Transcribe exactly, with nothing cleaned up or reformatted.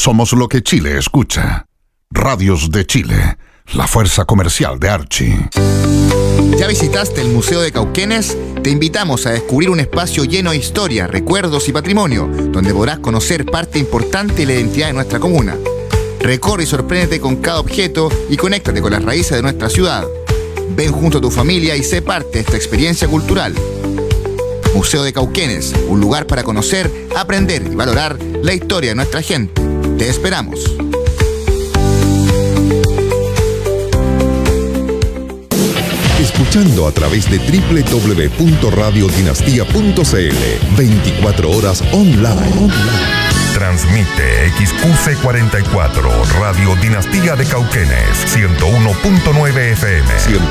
Somos lo que Chile escucha. Radios de Chile, la fuerza comercial de Archie. ¿Ya visitaste el Museo de Cauquenes? Te invitamos a descubrir un espacio lleno de historia, recuerdos y patrimonio, donde podrás conocer parte importante de la identidad de nuestra comuna. Recorre y sorpréndete con cada objeto y conéctate con las raíces de nuestra ciudad. Ven junto a tu familia y sé parte de esta experiencia cultural. Museo de Cauquenes, un lugar para conocer, aprender y valorar la historia de nuestra gente. Te esperamos. Escuchando a través de doble u doble u doble u punto radio dinastía punto c l, veinticuatro horas online. online. Transmite X Q C cuarenta y cuatro, Radio Dinastía de Cauquenes, ciento uno punto nueve F M.